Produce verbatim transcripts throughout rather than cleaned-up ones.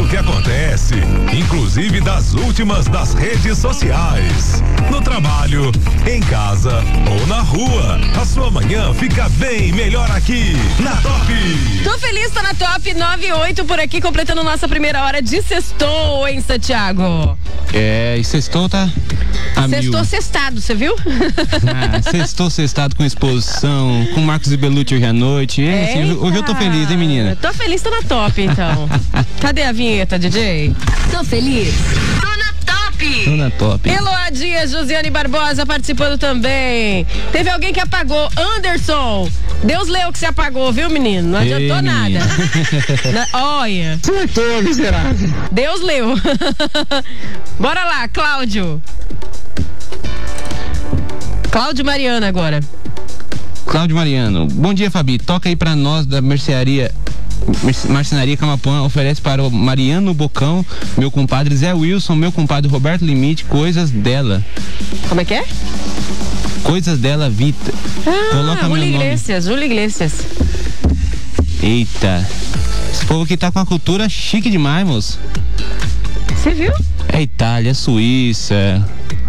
tudo que acontece, inclusive das últimas das redes sociais. No trabalho, em casa ou na rua, a sua manhã fica bem melhor aqui na Top. Tô feliz, tô na Top nove e oito por aqui, completando nossa primeira hora de sextou em Santiago. É, e sextou tá a Sextou mil. sextado, você viu? Ah, sextou sextado com exposição, com Marcos e Belucci hoje à noite. É, assim, hoje eu tô feliz, hein, menina? Tô feliz, tô na Top, então. Cadê a vinheta, D J? Tô feliz. Tô na Top. Tô na Top. Eloá Dias, Josiane Barbosa participando também. Teve alguém que apagou. Anderson, Deus leu que você apagou, viu, menino? Não adiantou Ei, nada. Na, olha. Surtou, miserável. Deus leu. Bora lá, Cláudio. Cláudio Mariana agora. Cláudio Mariano. Bom dia, Fabi. Toca aí pra nós da mercearia Marcenaria Camapuã, oferece para o Mariano Bocão, meu compadre Zé Wilson, meu compadre Roberto Limite, Coisas Dela. Como é que é? Coisas Dela Vita. Ah, Coloca Júlio meu nome. Iglesias, Júlio Iglesias. Eita. Esse povo aqui tá com a cultura chique demais, moço. Você viu? É Itália, Suíça.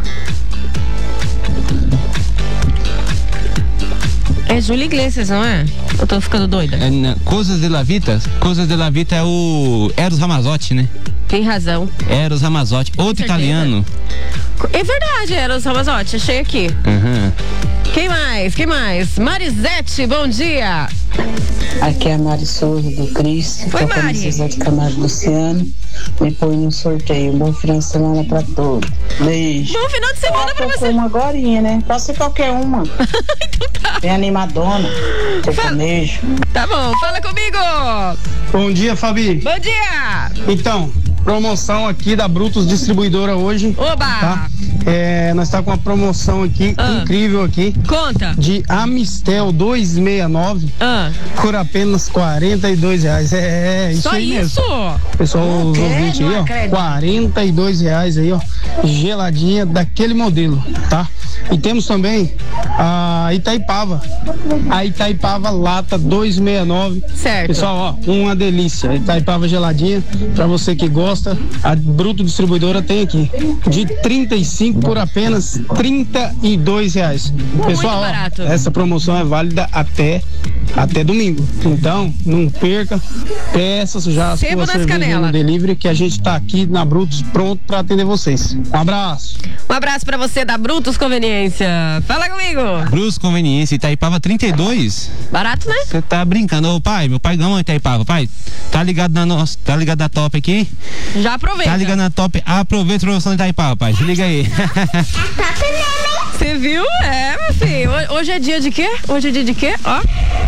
É Júlio Iglesias, não é? Eu tô ficando doida. É, na, Coisas de la Vita? Coisas de la Vita é o Eros Ramazzotti, né? Tem razão. Eros Ramazzotti, outro italiano. É verdade, era o Salvazotti, achei aqui. Uhum. Quem mais? Quem mais? Marisete, bom dia. Aqui é a Mari Souza do Cristo. Oi, Mari. José de Camargo Luciano. Me põe no sorteio. Bom final de semana pra todos. Beijo. Bom final de semana pra você. Uma agorinha, né? Pode ser qualquer uma. Então tá. Bem animadona. Sertanejo. Tá bom, fala comigo. Bom dia, Fabi. Bom dia. Então, promoção aqui da Brutus Distribuidora hoje. Oba. Tá? É, nós tá com uma promoção aqui, Ah. incrível aqui. Conta. De Amistel duzentos e sessenta e nove Ah. por apenas quarenta e dois reais. É, é isso Só aí isso? mesmo. Pessoal, os ouvintes aí, ó. quarenta e dois reais aí, ó. Geladinha daquele modelo, tá? E temos também a Itaipava. A Itaipava lata duzentos e sessenta e nove. Certo. Pessoal, ó, uma delícia. Itaipava geladinha, pra você que gosta, a Bruto Distribuidora tem aqui. De trinta e cinco por apenas trinta e dois reais. Pessoal, barato. ó, essa promoção é válida até, até domingo. Então, não perca, peça já a Sebo sua nas cerveja canelas. no delivery, que a gente tá aqui na Brutos pronto pra atender vocês. Um abraço. Um abraço pra você da Brutus Conveniência. Fala comigo. Bruce Conveniência, Itaipava trinta e dois. Barato, né? Você tá brincando. Ô pai, meu pai ama Itaipava. Pai, tá ligado na nossa, tá ligado na Top aqui? Já aproveita. Tá ligado na Top? Aproveita a promoção de Itaipava, pai. Se liga aí. Você viu? É, meu filho. Hoje é dia de quê? Hoje é dia de quê? Ó.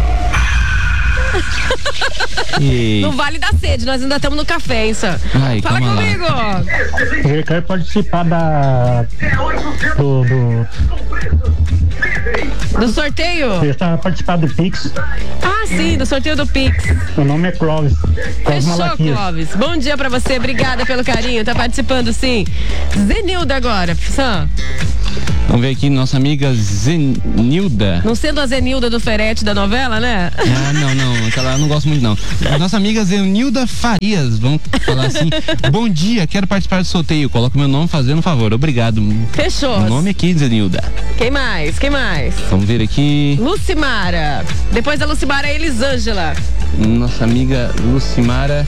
E... Não vale da sede, nós ainda estamos no café, hein, Sam? Ai, Fala calma lá. comigo. Eu quero participar da do, do Do sorteio? eu estava participando do Pix. Ah, sim, do sorteio do Pix. Meu nome é Clóvis. Clóvis Fechou, Malaquias. Clóvis. Bom dia pra você, obrigada pelo carinho. Tá participando, sim. Zenilda agora, Sam. Vamos ver aqui, nossa amiga Zenilda. Não sendo a Zenilda do Ferete da novela, né? Ah, não, não, aquela eu não gosto muito não. Nossa amiga Zenilda Farias, vamos falar assim. Bom dia, quero participar do sorteio. Coloca meu nome fazendo um favor, obrigado. Fechou. O nome aqui, Zenilda. Quem mais? Quem mais? Vamos ver aqui. Lucimara. Depois da Lucimara, é Elisângela. Nossa amiga Lucimara.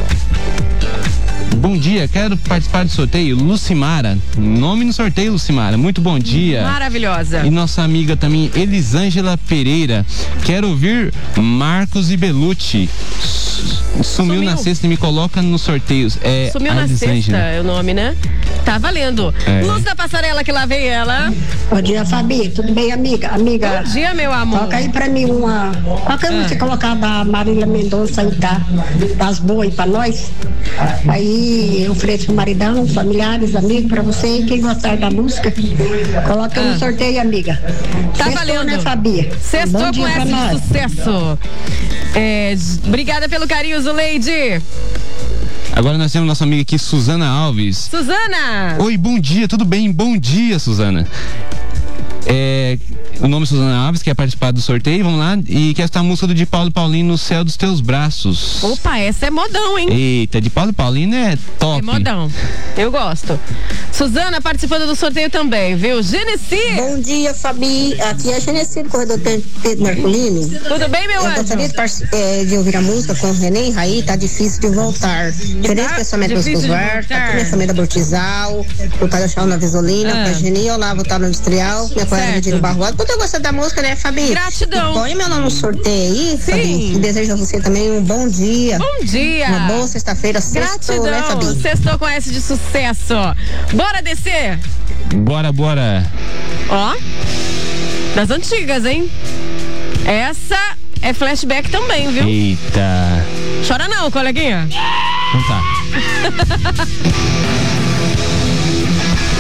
Bom dia, quero participar do sorteio. Lucimara. Nome no sorteio, Lucimara. Muito bom dia. Maravilhosa. E nossa amiga também, Elisângela Pereira. Quero ouvir Marcos e Belucci. Sumiu, Sumiu. na sexta e me coloca nos sorteios. É Sumiu a na Elisângela. sexta, é o nome, né? Tá valendo. É. Luz da Passarela, que lá vem ela. Bom dia, Fabi. Tudo bem, amiga? Amiga. Bom dia, meu amor. Toca aí pra mim uma. Qualquer Ah. música colocar da Marília Mendonça aí, tá? Das boas aí pra nós. Aí eu ofereço pro maridão, familiares, amigos, pra você. E quem gostar da música, coloca Ah. no sorteio, amiga. Tá Sextou, valendo. né, Fabi? Sextou Bom com dia pra essa de nós. sucesso. É, obrigada pelo carinho, Zuleide. Agora nós temos nossa amiga aqui, Suzana Alves. Suzana. Oi, bom dia, tudo bem? Bom dia, Suzana. É, o nome é Suzana Alves, quer participar do sorteio, vamos lá, e quer estar a música do de Paulo e Paulinho, No Céu dos Teus Braços. Opa, essa é modão, hein? Eita, de Paulo e Paulinho é top. É modão, eu gosto. Suzana participando do sorteio também, viu? Genesi. Bom dia, Fabi, aqui é a Genesi do Corredor Pedro Marcolino. Tudo bem, meu eu anjo? Eu gostaria de, parce- é, de ouvir a música com o René e Raí, tá difícil de voltar. Feliz Tá pensamento dos difícil de Cusvar, voltar. tá minha família Bortizal, o Pai do Chão na Visolina, Ah. pra Geni, Olavo tá no Industrial, minha colega Regina Barroado. Porque eu gosto da música, né, Fabi? Gratidão. Põe meu nome no sorteio aí, Sim. Fabi. E desejo a você também um bom dia. Bom dia. Uma boa sexta-feira, sextou, né, Gratidão. Fabi? Sextou com S de sucesso. Bora descer? Bora, bora. Ó, das antigas, hein? Essa é flashback também, viu? Eita. Chora não, coleguinha. Então tá.